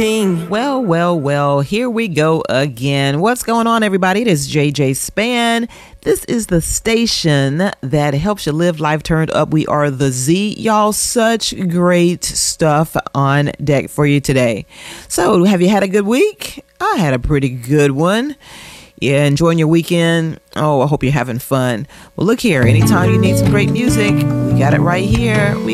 Well, here we go again. What's going on, everybody? It is JJ Span. This is the station that helps you live life turned up. We are the Z. Y'all, such great stuff on deck for you today. So, have you had a good week? I had a pretty good one. Yeah, enjoying your weekend? Oh, I hope you're having fun. Well, look here. Anytime you need some great music, we got it right here.